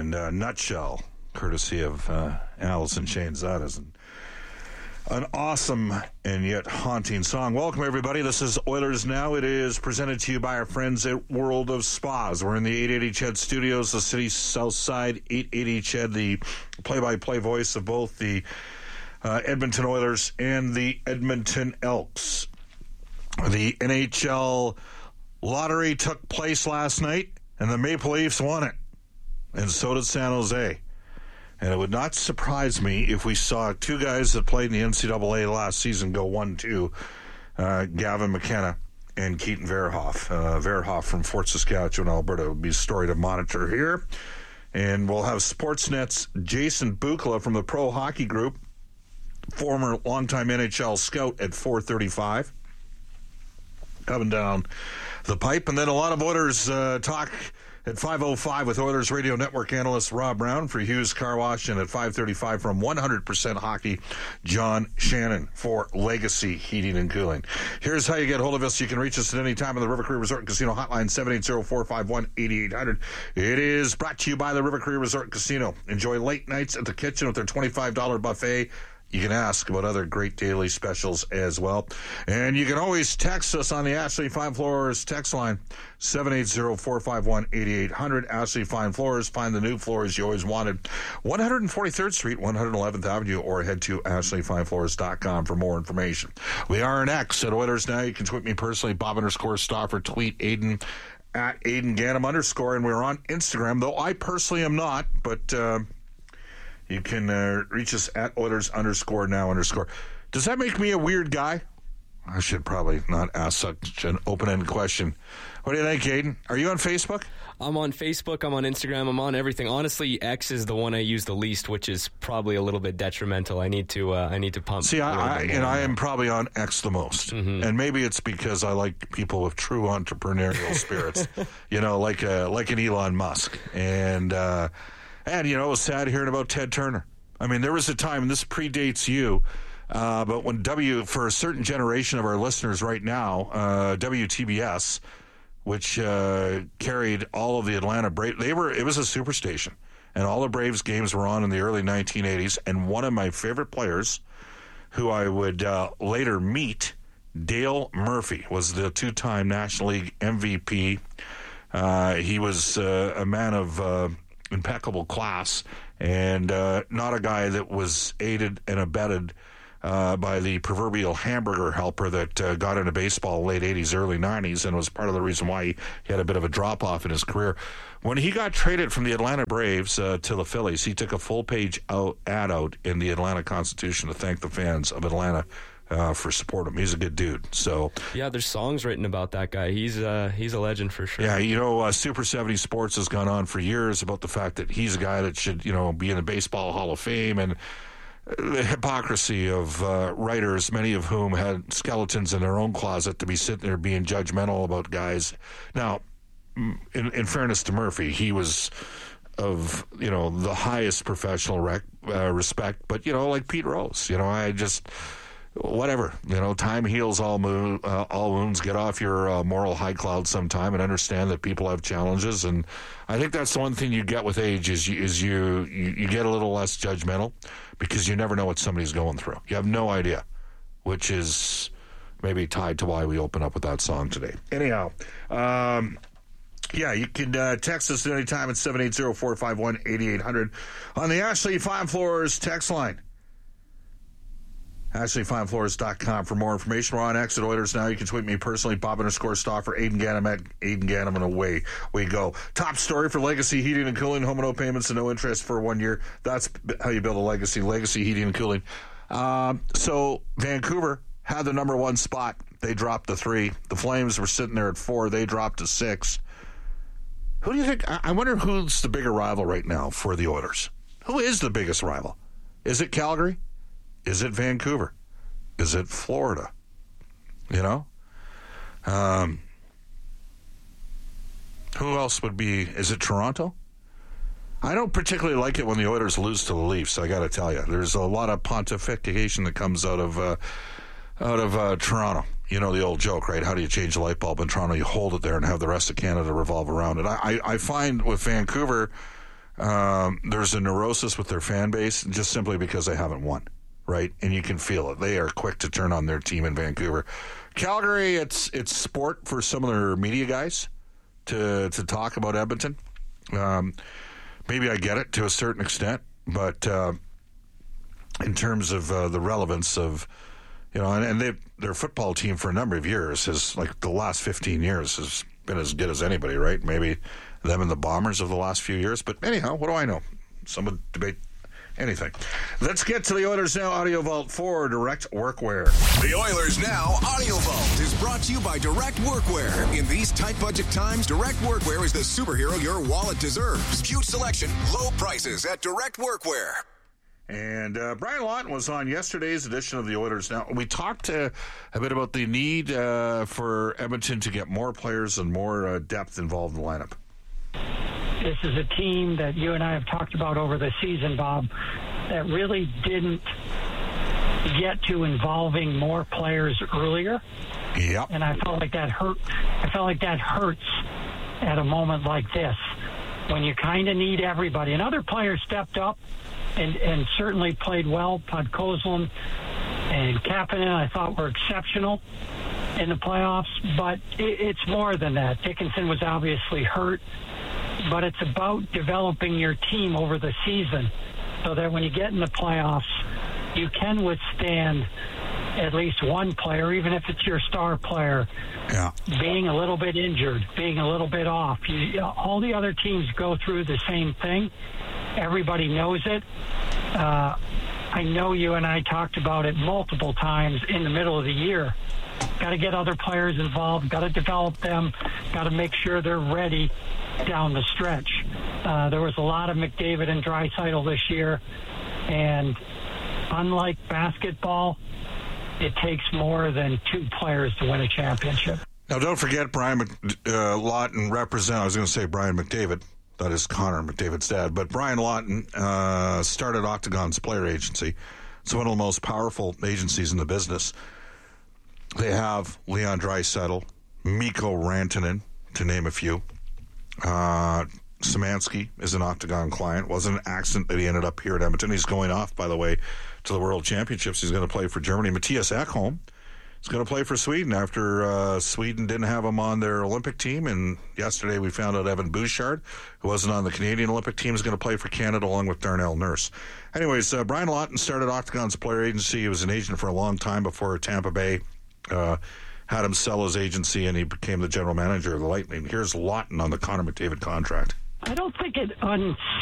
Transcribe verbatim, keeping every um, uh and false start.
and uh, Nutshell, courtesy of uh, Alice in Chains. That is an, an awesome and yet haunting song. Welcome, everybody. This is Oilers Now. It is presented to you by our friends at World of Spas. We're in the eight eighty C H E D studios, the city's south side, eight eighty C H E D, the play-by-play voice of both the uh, Edmonton Oilers and the Edmonton Elks. The N H L lottery took place last night, and the Maple Leafs won it. And so did San Jose. And it would not surprise me if we saw two guys that played in the N C double A last season go one two, uh, Gavin McKenna and Keaton Verhoff. Uh, Verhoff from Fort Saskatchewan, Alberta, would be a story to monitor here. And we'll have Sportsnet's Jason Bukala from the Pro Hockey Group, former longtime N H L scout, at four thirty-five, coming down the pipe. And then a lot of Oilers uh, talk at five oh five with Oilers Radio Network analyst Rob Brown for Hughes Car Wash, and at five thirty-five from one hundred percent Hockey, John Shannon for Legacy Heating and Cooling. Here's how you get hold of us. You can reach us at any time on the River Cree Resort and Casino hotline, seven eight zero, four five one, eight eight hundred. It is brought to you by the River Cree Resort Casino. Enjoy late nights at the kitchen with their twenty-five dollars buffet. You can ask about other great daily specials as well. And you can always text us on the Ashley Fine Floors text line, seven eight zero, four five one, eight eight hundred. Ashley Fine Floors. Find the new floors you always wanted. one forty-third Street, one eleventh Avenue, or head to ashley fine floors dot com for more information. We are an X at Oilers Now. You can tweet me personally, Bob underscore Stauffer, tweet Aiden at Aiden Ganem underscore, and we're on Instagram, though I personally am not, but... Uh, You can uh, reach us at Oilers underscore now underscore. Does that make me a weird guy? I should probably not ask such an open-ended question. What do you think, Aiden? Are you on Facebook? I'm on Facebook. I'm on Instagram. I'm on everything. Honestly, X is the one I use the least, which is probably a little bit detrimental. I need to. Uh, I need to pump. See, I, I and I am probably on X the most, mm-hmm. and maybe it's because I like people with true entrepreneurial spirits. You know, like a, like an Elon Musk, and. Uh, And, you know, it was sad hearing about Ted Turner. I mean, there was a time, and this predates you, uh, but when W, for a certain generation of our listeners right now, uh, W T B S, which uh, carried all of the Atlanta Braves, they were, it was a superstation. And all the Braves games were on in the early nineteen eighties. And one of my favorite players, who I would uh, later meet, Dale Murphy, was the two-time National League M V P. Uh, he was uh, a man of... Uh, impeccable class, and uh, not a guy that was aided and abetted uh, by the proverbial hamburger helper that uh, got into baseball late eighties, early nineties, and was part of the reason why he, he had a bit of a drop-off in his career. When he got traded from the Atlanta Braves uh, to the Phillies, he took a full-page out, ad out in the Atlanta Constitution to thank the fans of Atlanta Uh, for supporting him. He's a good dude. So yeah, there's songs written about that guy. He's uh, he's a legend for sure. Yeah, you know, uh, Super seventy Sports has gone on for years about the fact that he's a guy that should, you know, be in the Baseball Hall of Fame, and the hypocrisy of uh, writers, many of whom had skeletons in their own closet, to be sitting there being judgmental about guys. Now, in, in fairness to Murphy, he was of, you know, the highest professional rec, uh, respect, but, you know, like Pete Rose, you know, I just... Whatever, you know, time heals all mo- uh, all wounds. Get off your uh, moral high cloud sometime and understand that people have challenges. And I think that's the one thing you get with age is you, is you, you, you get a little less judgmental, because you never know what somebody's going through. You have no idea, which is maybe tied to why we open up with that song today. Anyhow, um, yeah, you can uh, text us at any time at seven eight zero, four five one, eight eight hundred on the Ashley Fine Floors text line. ashley fine floors dot com for more information. We're on X at Oilers Now. You can tweet me personally, Bob underscore Stauffer, Aiden Ganem at Aiden Ganem, and away we go. Top story for Legacy Heating and Cooling, home and no payments and no interest for one year. That's how you build a legacy. Legacy Heating and Cooling. Um, so Vancouver had the number one spot. They dropped to three. The Flames were sitting there at four. They dropped to six. Who do you think? I wonder who's the bigger rival right now for the Oilers. Who is the biggest rival? Is it Calgary? Is it Vancouver? Is it Florida? You know? Um, who else would be? Is it Toronto? I don't particularly like it when the Oilers lose to the Leafs, I got to tell you. There's a lot of pontification that comes out of uh, out of uh, Toronto. You know the old joke, right? How do you change a light bulb in Toronto? You hold it there and have the rest of Canada revolve around it. I, I, I find with Vancouver, um, there's a neurosis with their fan base just simply because they haven't won, right? And you can feel it. They are quick to turn on their team in Vancouver. Calgary, it's it's sport for some of their media guys to to talk about Edmonton. Um, maybe I get it to a certain extent, but uh, in terms of uh, the relevance of, you know, and, and they, their football team for a number of years has, like the last fifteen years, has been as good as anybody, right? Maybe them and the Bombers of the last few years. But anyhow, what do I know? Some would debate anything. Let's get to the Oilers Now Audio Vault for Direct Workwear. The Oilers Now Audio Vault is brought to you by Direct Workwear. In these tight budget times, Direct Workwear is the superhero your wallet deserves. Huge selection, low prices at Direct Workwear. And uh, Brian Lawton was on yesterday's edition of the Oilers Now. We talked uh, a bit about the need uh, for Edmonton to get more players and more uh, depth involved in the lineup. This is a team that you and I have talked about over the season, Bob, that really didn't get to involving more players earlier. Yep. And I felt like that hurt. I felt like that hurts at a moment like this when you kind of need everybody. And other players stepped up and, and certainly played well. Podkolzin and Kapanen, I thought, were exceptional in the playoffs. But it, it's more than that. Dickinson was obviously hurt. But it's about developing your team over the season so that when you get in the playoffs, you can withstand at least one player, even if it's your star player, yeah. being a little bit injured, being a little bit off. You, all the other teams go through the same thing. Everybody knows it. Uh, I know you and I talked about it multiple times in the middle of the year. Got to get other players involved, got to develop them, got to make sure they're ready down the stretch. Uh, there was a lot of McDavid and Draisaitl this year, and unlike basketball, it takes more than two players to win a championship. Now, don't forget Brian uh, Lawton represent. I was going to say Brian McDavid. That is Connor McDavid's dad. But Brian Lawton uh, started Octagon's player agency. It's one of the most powerful agencies in the business. They have Leon Draisaitl, Mikko Rantanen, to name a few. Uh, Szymanski is an Octagon client. Wasn't an accident that he ended up here at Edmonton. He's going off, by the way, to the World Championships. He's going to play for Germany. Matthias Ekholm is going to play for Sweden after uh, Sweden didn't have him on their Olympic team. And yesterday we found out Evan Bouchard, who wasn't on the Canadian Olympic team, is going to play for Canada along with Darnell Nurse. Anyways, uh, Brian Lawton started Octagon's player agency. He was an agent for a long time before Tampa Bay uh, had him sell his agency, and he became the general manager of the Lightning. Here's Lawton on the Connor McDavid contract. I don't think it un-